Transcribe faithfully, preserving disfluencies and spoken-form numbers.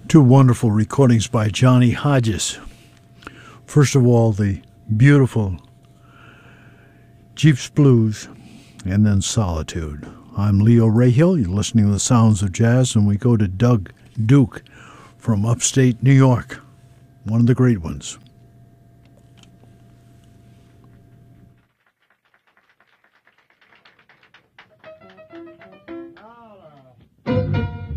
Two wonderful recordings by Johnny Hodges. First of all, the beautiful Jeeps Blues, and then Solitude. I'm Leo Rahill. You're listening to the Sounds of Jazz, and we go to Doug Duke from upstate New York, one of the great ones.